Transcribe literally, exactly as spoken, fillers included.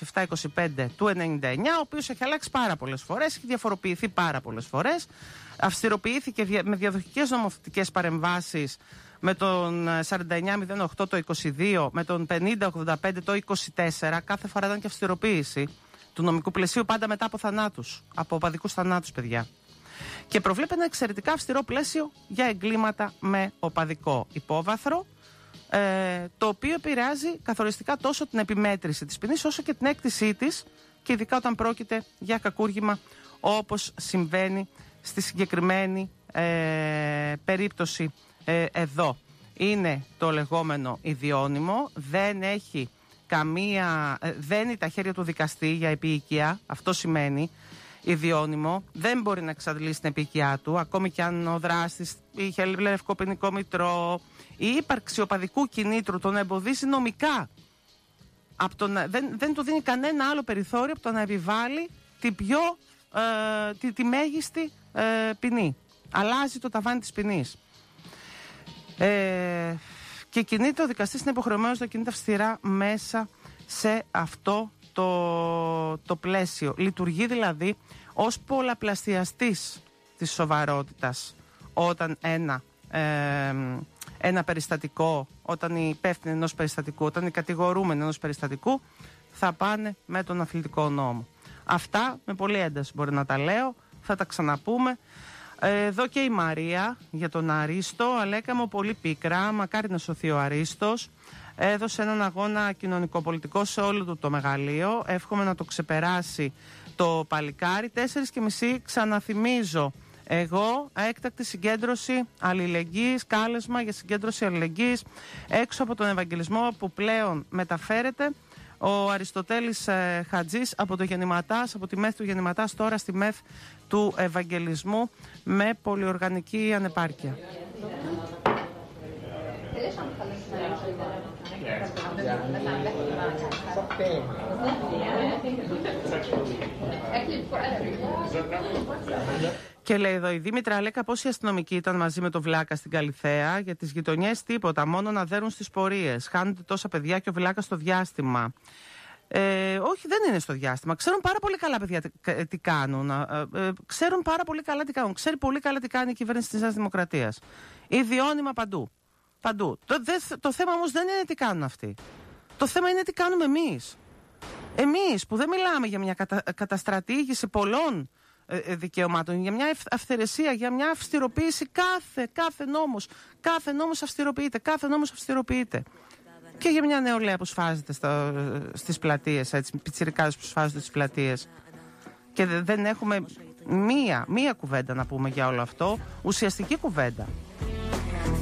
επτά είκοσι πέντε του ενενήντα εννιά, ο οποίος έχει αλλάξει πάρα πολλές φορές, έχει διαφοροποιηθεί πάρα πολλές φορές. Αυστηροποιήθηκε με διαδοχικές νομοθετικές παρεμβάσεις με τον σαράντα εννιά μηδέν οκτώ το είκοσι δύο, με τον πενήντα ογδόντα πέντε το είκοσι τέσσερα. Κάθε φορά ήταν και αυστηροποίηση του νομικού πλαισίου, πάντα μετά από θανάτους, από οπαδικούς θανάτους, παιδιά. Και προβλέπει ένα εξαιρετικά αυστηρό πλαίσιο για εγκλήματα με οπαδικό υπόβαθρο, ε, το οποίο επηρεάζει καθοριστικά τόσο την επιμέτρηση της ποινής όσο και την έκτησή της, και ειδικά όταν πρόκειται για κακούργημα όπως συμβαίνει στη συγκεκριμένη ε, περίπτωση ε, εδώ. Είναι το λεγόμενο ιδιώνυμο, δεν έχει καμία, ε, δένει τα χέρια του δικαστή για επίοικια, αυτό σημαίνει ιδιώνυμο, δεν μπορεί να εξαντλήσει την επίοικιά του, ακόμη και αν ο δράστης είχε λευκό ποινικό μητρό. Η ύπαρξη οπαδικού κινήτρου τον εμποδίζει νομικά. Από το να, δεν, δεν του δίνει κανένα άλλο περιθώριο από το να επιβάλλει την πιο, ε, τη, τη μέγιστη ε, ποινή. Αλλάζει το ταβάνι της ποινής. Ε, και κινείται ο δικαστής, είναι υποχρεωμένος να κινείται αυστηρά μέσα σε αυτό το, το πλαίσιο. Λειτουργεί δηλαδή ως πολλαπλασιαστής της σοβαρότητας όταν ένα, ε, ένα περιστατικό, όταν οι υπεύθυνοι ενός περιστατικού, όταν οι κατηγορούμενοι ενός περιστατικού θα πάνε με τον αθλητικό νόμο. Αυτά με πολύ ένταση μπορεί να τα λέω, θα τα ξαναπούμε. Εδώ και η Μαρία για τον Αρίστο. Αλέκα μου, πολύ πίκρα, μακάρι να σωθεί ο Αρίστος. Έδωσε έναν αγώνα κοινωνικοπολιτικό σε όλο του το μεγαλείο. Εύχομαι να το ξεπεράσει το παλικάρι. Τέσσερις και μισή, ξαναθυμίζω εγώ, έκτακτη συγκέντρωση αλληλεγγύης, κάλεσμα για συγκέντρωση αλληλεγγύης έξω από τον Ευαγγελισμό που πλέον μεταφέρεται. Ο Αριστοτέλης ε, Χατζής από το Γεννηματάς, από τη ΜΕΘ του Γεννηματάς, τώρα στη ΜΕΘ του Ευαγγελισμού με πολυοργανική ανεπάρκεια. Και λέει εδώ η Δήμητρα, Αλέκα, πόσοι αστυνομικοί ήταν μαζί με το Βλάκα στην Καλιθέα? Για τις γειτονιές τίποτα, μόνο να δέρουν στις πορείες. Χάνονται τόσα παιδιά και ο Βλάκας στο διάστημα. Ε, όχι, δεν είναι στο διάστημα. Ξέρουν πάρα πολύ καλά, παιδιά, τι, τι κάνουν. Ε, ε, ξέρουν πάρα πολύ καλά τι κάνουν. Ξέρει πολύ καλά τι κάνει η κυβέρνηση της Νέας Δημοκρατίας. Ιδιώνυμα παντού. Παντού. Το, δε, το θέμα όμως δεν είναι τι κάνουν αυτοί. Το θέμα είναι τι κάνουμε εμείς. Εμείς που δεν μιλάμε για μια κατα, καταστρατήγηση πολλών ε, δικαιωμάτων, για μια αυθαιρεσία, για μια αυστηροποίηση. Κάθε, κάθε νόμος, κάθε νόμος αυστηροποιείται, κάθε νόμος αυστηροποιείται. Και για μια νεολαία που σφάζεται στο, στις πλατείες, έτσι, πιτσιρικάδες που σφάζονται στις πλατείες. Και δεν έχουμε μία, μία κουβέντα να πούμε για όλο αυτό, ουσιαστική κουβέντα.